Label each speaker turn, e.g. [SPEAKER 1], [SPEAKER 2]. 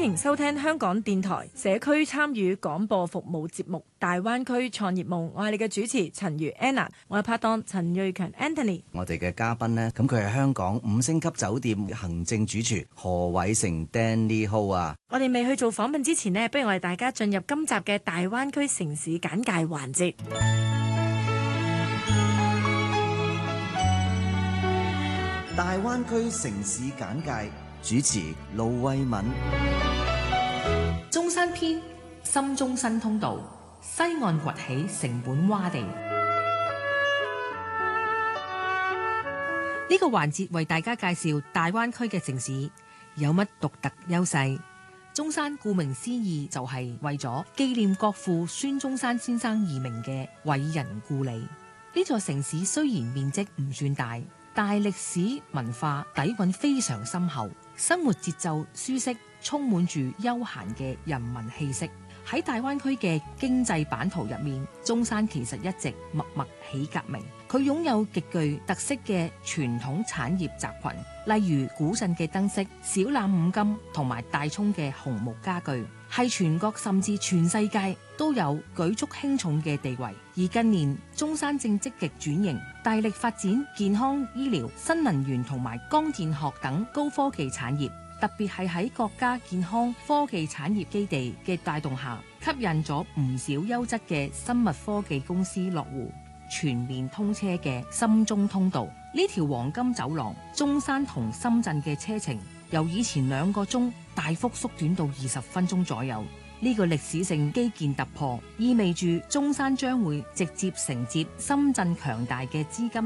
[SPEAKER 1] 迎收聽香港電台社區參與廣播服務節目《大灣區創業夢》，我係你嘅主持陳如 Anna， 我係拍檔陳瑞強 Anthony。
[SPEAKER 2] 我哋嘅嘉賓呢，咁佢係香港5星級酒店行政主廚何偉成 Danny Ho 啊。
[SPEAKER 1] 我哋未去做訪問之前呢，不如我哋大家進入今集嘅大灣區城市簡介環節。
[SPEAKER 2] 大灣區城市簡介，主持盧慧敏。
[SPEAKER 3] 中山篇，深中新通道，西岸崛起成本洼地。呢個環節為大家介紹大灣區嘅城市有乜獨特優勢。中山顧名思義就係為咗紀念國父孫中山先生而名嘅偉人故里。呢座城市雖然面積唔算大，但係歷史文化底蘊非常深厚，生活節奏舒適，充滿住悠閒嘅人民氣息。喺大灣區嘅經濟版圖入面，中山其實一直默默起革命。佢擁有極具特色嘅傳統產業集群，例如古鎮嘅燈飾、小欖五金同埋大涌嘅紅木家具，係全國甚至全世界都有舉足輕重嘅地位。而近年中山正積極轉型，大力發展健康醫療、新能源同埋光電學等高科技產業。特別係喺國家健康科技產業基地嘅帶動下，吸引咗唔少優質嘅生物科技公司落戶。全面通車嘅深中通道，呢條黃金走廊，中山同深圳嘅車程由以前2個鐘大幅縮短到20分鐘左右。呢個歷史性基建突破，意味住中山將會直接承接深圳強大嘅資金